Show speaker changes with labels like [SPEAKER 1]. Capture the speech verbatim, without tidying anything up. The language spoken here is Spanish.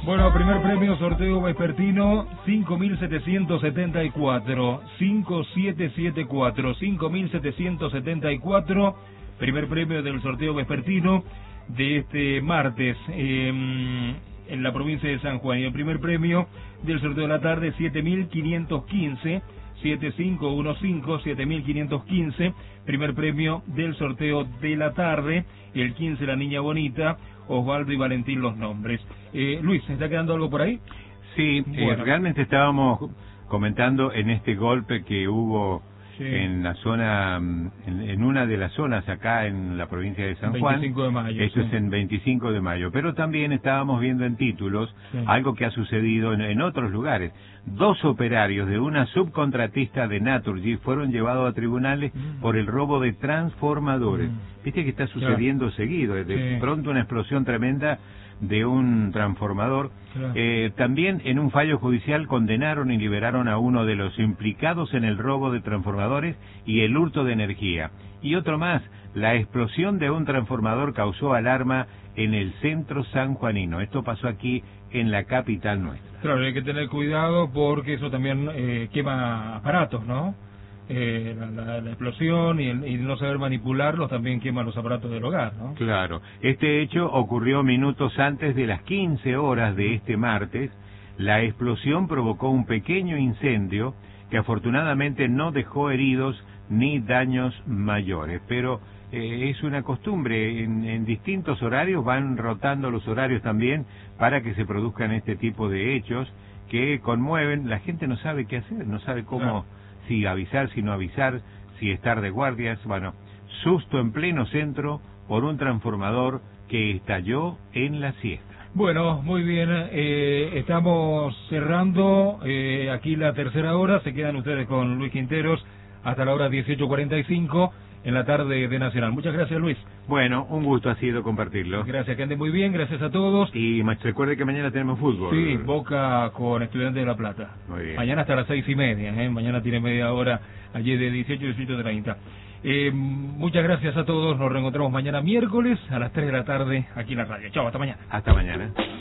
[SPEAKER 1] Bueno, primer premio, sorteo vespertino, cinco mil setecientos setenta y cuatro, cinco siete siete cuatro, cinco mil setecientos setenta y cuatro, primer premio del sorteo vespertino de este martes eh, en la provincia de San Juan. Y el primer premio del sorteo de la tarde, siete mil quinientos quince, siete cinco uno cinco, siete mil quinientos quince, primer premio del sorteo de la tarde, el quince la niña bonita, Osvaldo y Valentín los nombres. Eh, Luis, ¿se está quedando algo por ahí?
[SPEAKER 2] Sí, bueno. eh, realmente estábamos comentando en este golpe que hubo sí. en la zona, en, en una de las zonas acá en la provincia de San Juan.
[SPEAKER 1] veinticinco de mayo.
[SPEAKER 2] Esto
[SPEAKER 1] sí.
[SPEAKER 2] es en veinticinco de mayo, pero también estábamos viendo en títulos sí. algo que ha sucedido en, en otros lugares. Dos operarios de una subcontratista de Naturgy fueron llevados a tribunales mm. por el robo de transformadores. Mm. Viste que está sucediendo claro. seguido, de sí. pronto una explosión tremenda de un transformador. Claro. Eh, también en un fallo judicial condenaron y liberaron a uno de los implicados en el robo de transformadores y el hurto de energía. Y otro más, la explosión de un transformador causó alarma en el centro sanjuanino. Esto pasó aquí en la capital nuestra.
[SPEAKER 1] Claro, hay que tener cuidado porque eso también eh, quema aparatos, ¿no? Eh, la, la, la explosión y el y no saber manipularlos también quema los aparatos del hogar, ¿no?
[SPEAKER 2] Claro. Este hecho ocurrió minutos antes de las quince horas de este martes. La explosión provocó un pequeño incendio que afortunadamente no dejó heridos ni daños mayores, pero eh, es una costumbre, en, en distintos horarios van rotando los horarios también para que se produzcan este tipo de hechos que conmueven. La gente no sabe qué hacer, no sabe cómo, claro. si avisar, si no avisar, si estar de guardias. Bueno, susto en pleno centro por un transformador que estalló en la siesta.
[SPEAKER 1] Bueno, muy bien, eh, estamos cerrando eh, aquí la tercera hora, se quedan ustedes con Luis Quinteros hasta la hora dieciocho cuarenta y cinco en la tarde de Nacional. Muchas gracias, Luis.
[SPEAKER 2] Bueno, un gusto ha sido compartirlo.
[SPEAKER 1] Gracias, que anden muy bien, gracias a todos.
[SPEAKER 2] Y recuerde que mañana tenemos fútbol.
[SPEAKER 1] Sí, Boca con Estudiantes de La Plata.
[SPEAKER 2] Muy bien.
[SPEAKER 1] Mañana hasta las seis y media, ¿eh? Mañana tiene media hora, allí de dieciocho a dieciocho treinta. Eh, muchas gracias a todos, nos reencontramos mañana miércoles a las tres de la tarde aquí en la radio. Chao, hasta mañana.
[SPEAKER 2] Hasta mañana.